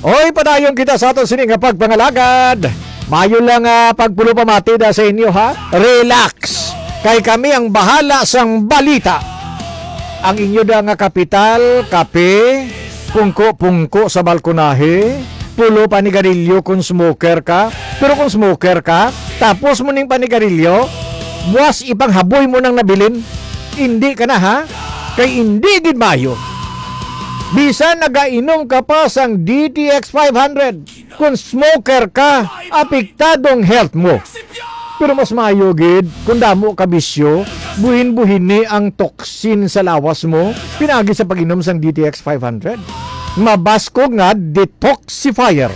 Oy, padayon kita sa aton sini nga pagpangalagad. Mayo lang pagpulo pamatida sa inyo ha. Relax. Kay kami ang bahala sang balita. Ang inyo da nga kapital, kape, pungko-pungko sa balkonahe, pulo panigarilyo kung smoker ka. Pero kung smoker ka, tapos mo ning panigarilyo, buwas ipanghaboy mo nang nabilin. Hindi ka na ha. Kay hindi gid mayo. Bisan nagainom ka pa sang DTX 500. Kung smoker ka, apektadong health mo. Pero mas mayo gid kung damo ka bisyo, buhin-buhin ni ang toxin sa lawas mo pinagi sa pag-inom sang DTX 500. Mabasko nga detoxifier.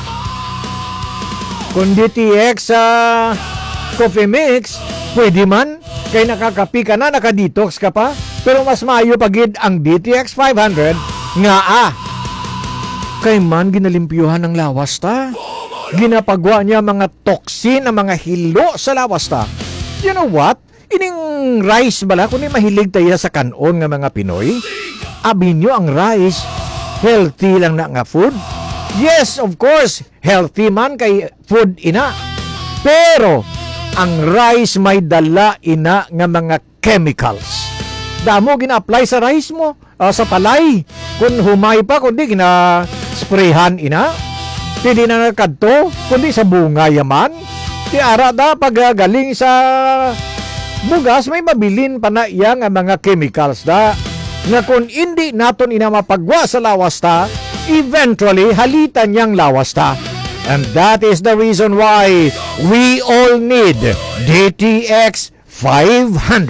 Kung DTX coffee mix, pwede man kay nakakapi ka na, nakadetox ka pa. Pero mas mayo pagid ang DTX 500 nga kay man ginalimpyuhan ng lawas ta. Ginapagwa niya mga toxin, ang mga hilo sa lawas ta. You know what? Ining rice bala, kung mahilig tayo sa kanon nga mga Pinoy, abi nyo ang rice, healthy lang na nga food. Yes, of course, healthy man kay food ina. Pero, ang rice may dala ina nga mga chemicals. Damo gina-apply sa rice mo, sa palay. Kung humay pa, kundi gina-sprayhan ina. Hindi na nakadto, kundi sa bunga yaman. Di ara da paggaling sa bugas, may mabilin pa na iyang mga chemicals da. Nga kung hindi naton ina mapagwa sa lawas ta, eventually halitan niyang lawas ta. And that is the reason why we all need DTX 500.